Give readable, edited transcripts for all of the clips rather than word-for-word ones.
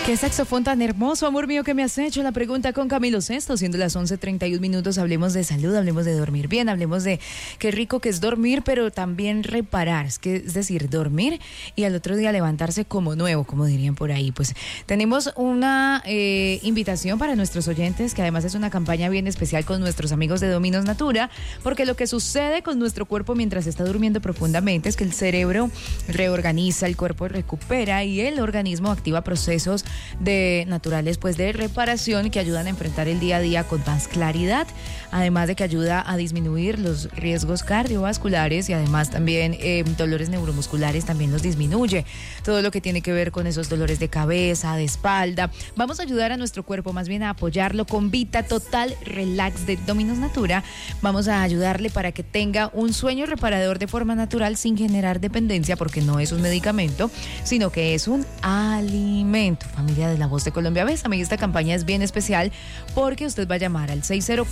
Qué saxofón tan hermoso, amor mío, que me has hecho. La pregunta con Camilo Sesto, siendo las 11:31. Hablemos de salud, hablemos de dormir bien, hablemos de qué rico que es dormir, pero también reparar. Es decir, dormir y al otro día levantarse como nuevo, como dirían por ahí. Pues tenemos una invitación para nuestros oyentes, que además es una campaña bien especial con nuestros amigos de Dominos Natura, porque lo que sucede con nuestro cuerpo mientras está durmiendo profundamente es que el cerebro reorganiza, el cuerpo recupera y el organismo activa procesos naturales pues de reparación que ayudan a enfrentar el día a día con más claridad, además de que ayuda a disminuir los riesgos cardiovasculares y además también dolores neuromusculares también los disminuye, todo lo que tiene que ver con esos dolores de cabeza, de espalda. Vamos a ayudar a nuestro cuerpo, más bien a apoyarlo con Vita Total Relax de Dominos Natura. Vamos a ayudarle para que tenga un sueño reparador de forma natural sin generar dependencia, porque no es un medicamento, sino que es un alimento. Familia de La Voz de Colombia, Bésame, y esta campaña es bien especial porque usted va a llamar al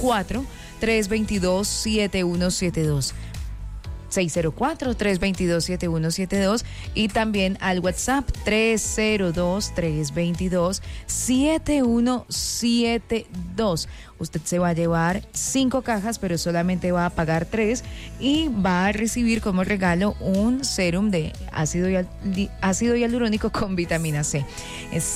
604-322-7172. 604-322-7172 y también al WhatsApp 302-322-7172. Usted se va a llevar 5 cajas, pero solamente va a pagar 3 y va a recibir como regalo un serum de ácido hialurónico con vitamina C. Es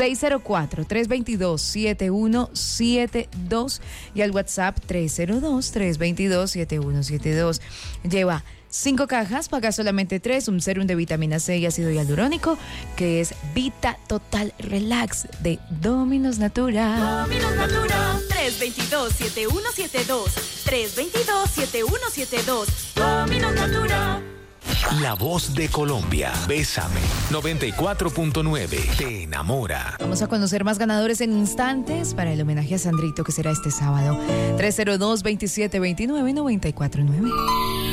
604-322-7172 y al WhatsApp 302-322-7172. Lleva 5 cajas, paga solamente 3, un serum de vitamina C y ácido hialurónico, que es Vita Total Relax de Dominos Natura. Dominos Natura, 322-7172, 322-7172, Dominos Natura. La Voz de Colombia, Bésame, 94.9, te enamora. Vamos a conocer más ganadores en instantes para el homenaje a Sandrito, que será este sábado. 302-2729-949.